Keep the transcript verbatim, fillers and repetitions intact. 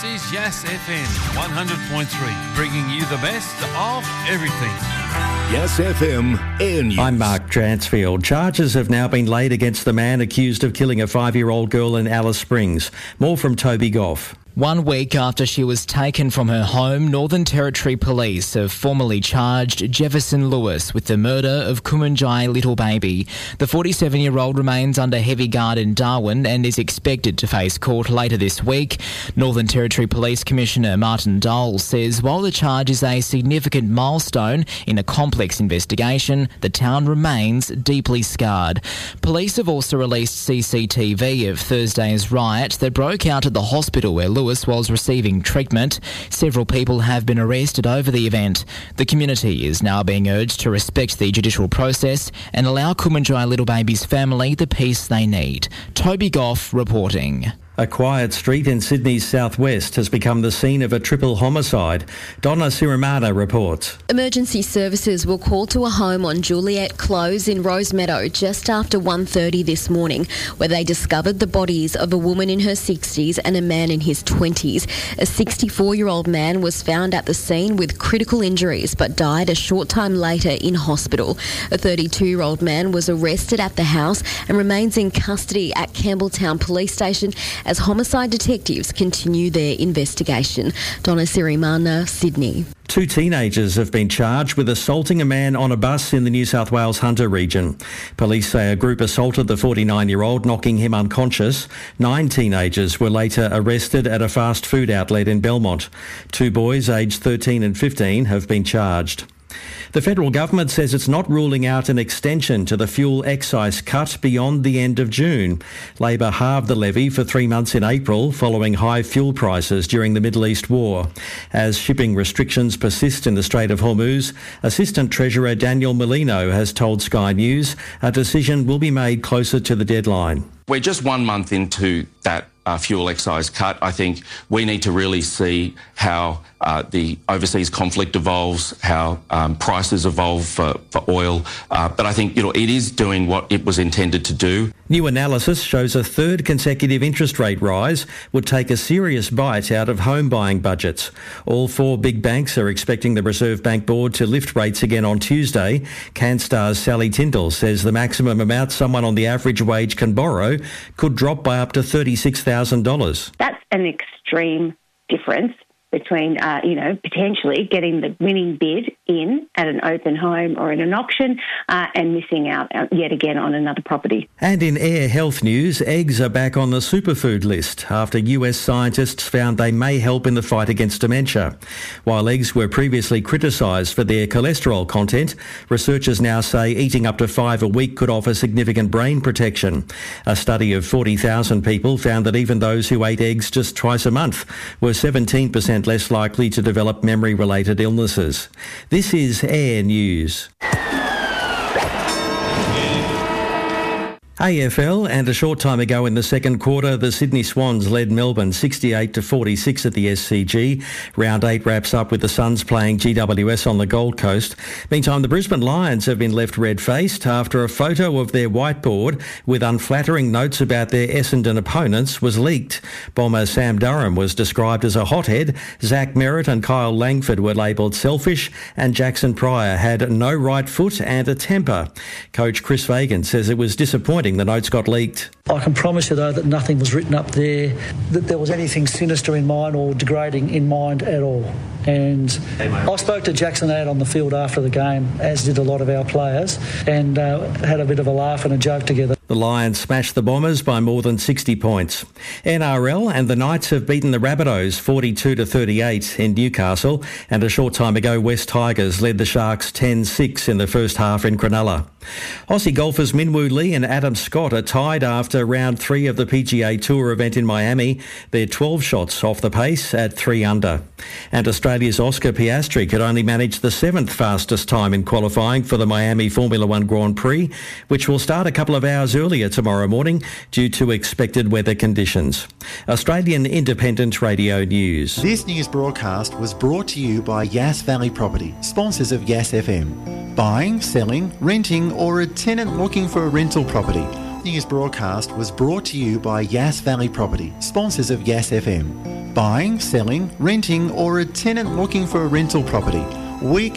This is Yes F M one hundred point three, bringing you the best of everything. Yes F M Air News. I'm Mark Dransfield. Charges have now been laid against the man accused of killing a five-year-old girl in Alice Springs. More from Toby Goff. One week after she was taken from her home, Northern Territory Police have formally charged Jefferson Lewis with the murder of Kumanjai Little Baby. The forty-seven-year-old remains under heavy guard in Darwin and is expected to face court later this week. Northern Territory Police Commissioner Martin Dole says while the charge is a significant milestone in a complex investigation, the town remains deeply scarred. Police have also released C C T V of Thursday's riot that broke out at the hospital where Lewis was receiving treatment. Several people have been arrested over the event. The community is now being urged to respect the judicial process and allow Kumanjai Little Baby's family the peace they need. Toby Goff reporting. A quiet street in Sydney's southwest has become the scene of a triple homicide. Donna Sirimana reports. Emergency services were called to a home on Juliet Close in Rosemeadow just after one thirty this morning, where they discovered the bodies of a woman in her sixties and a man in his twenties. A sixty-four-year-old man was found at the scene with critical injuries but died a short time later in hospital. A thirty-two-year-old man was arrested at the house and remains in custody at Campbelltown Police Station as homicide detectives continue their investigation. Donna Sirimana, Sydney. Two teenagers have been charged with assaulting a man on a bus in the New South Wales Hunter region. Police say a group assaulted the forty-nine-year-old, knocking him unconscious. Nine teenagers were later arrested at a fast food outlet in Belmont. Two boys aged thirteen and fifteen have been charged. The federal government says it's not ruling out an extension to the fuel excise cut beyond the end of June. Labor halved the levy for three months in April following high fuel prices during the Middle East war. As shipping restrictions persist in the Strait of Hormuz, Assistant Treasurer Daniel Molino has told Sky News a decision will be made closer to the deadline. We're just one month into that uh, fuel excise cut. I think we need to really see how uh, the overseas conflict evolves, how um, prices evolve for, for oil. Uh, but I think, you know, it is doing what it was intended to do. New analysis shows a third consecutive interest rate rise would take a serious bite out of home buying budgets. All four big banks are expecting the Reserve Bank Board to lift rates again on Tuesday. CanStar's Sally Tyndall says the maximum amount someone on the average wage can borrow could drop by up to thirty-six thousand dollars. That's an extreme difference between, uh, you know, potentially getting the winning bid in at an open home or in an auction uh, and missing out yet again on another property. And in air health news, eggs are back on the superfood list after U S scientists found they may help in the fight against dementia. While eggs were previously criticised for their cholesterol content, researchers now say eating up to five a week could offer significant brain protection. A study of forty thousand people found that even those who ate eggs just twice a month were seventeen percent less likely to develop memory-related illnesses. This is Air News. A F L, and a short time ago in the second quarter, the Sydney Swans led Melbourne sixty-eight to forty-six at the S C G. Round eight wraps up with the Suns playing G W S on the Gold Coast. Meantime, the Brisbane Lions have been left red-faced after a photo of their whiteboard with unflattering notes about their Essendon opponents was leaked. Bomber Sam Durham was described as a hothead, Zach Merritt and Kyle Langford were labelled selfish, and Jackson Pryor had no right foot and a temper. Coach Chris Fagan says it was disappointing the notes got leaked. I can promise you, though, that nothing was written up there, that there was anything sinister in mind or degrading in mind at all. And I spoke to Jackson out on the field after the game, as did a lot of our players, and uh, had a bit of a laugh and a joke together. The Lions smashed the Bombers by more than sixty points. N R L and the Knights have beaten the Rabbitohs forty-two to thirty-eight in Newcastle, and a short time ago West Tigers led the Sharks ten six in the first half in Cronulla. Aussie golfers Minwoo Lee and Adam Scott are tied after round three of the P G A Tour event in Miami. They're twelve shots off the pace at three under. And Australia's Oscar Piastri could only manage the seventh fastest time in qualifying for the Miami Formula One Grand Prix, which will start a couple of hours earlier tomorrow morning due to expected weather conditions. Australian Independent Radio News. This news broadcast was brought to you by Yass Valley Property, sponsors of Yass F M. Buying, selling, renting, or a tenant looking for a rental property. news broadcast was brought to you by Yass Valley Property, sponsors of Yass F M. Buying, selling, renting or a tenant looking for a rental property. We